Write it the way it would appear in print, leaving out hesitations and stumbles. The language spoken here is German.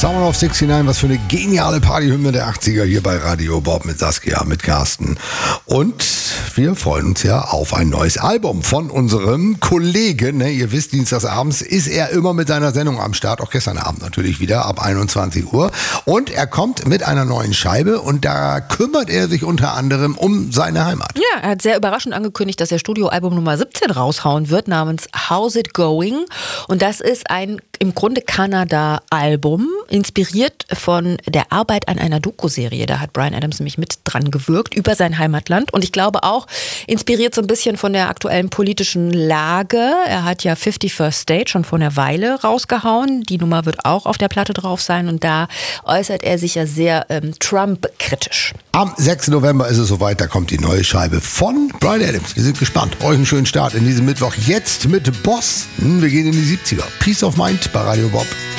Summer of 69, was für eine geniale Partyhymne der 80er hier bei Radio Bob mit Saskia, mit Carsten. Und wir freuen uns ja auf ein neues Album von unserem Kollegen. Ne? Ihr wisst, dienstagsabends ist er immer mit seiner Sendung am Start. Auch gestern Abend natürlich wieder ab 21 Uhr. Und er kommt mit einer neuen Scheibe und da kümmert er sich unter anderem um seine Heimat. Ja, er hat sehr überraschend angekündigt, dass er Studioalbum Nummer 17 raushauen wird, namens How's It Going? Und das ist ein im Grunde Kanada-Album, inspiriert von der Arbeit an einer Doku-Serie. Da hat Bryan Adams nämlich mit dran gewirkt über sein Heimatland. Und ich glaube auch inspiriert so ein bisschen von der aktuellen politischen Lage. Er hat ja 51st State schon vor einer Weile rausgehauen. Die Nummer wird auch auf der Platte drauf sein. Und da äußert er sich ja sehr Trump-kritisch. Am 6. November ist es soweit, da kommt die neue Scheibe von Bryan Adams. Wir sind gespannt. Euch einen schönen Start in diesem Mittwoch. Jetzt mit Boss. Wir gehen in die 70er. Peace of Mind bei Radio Bob.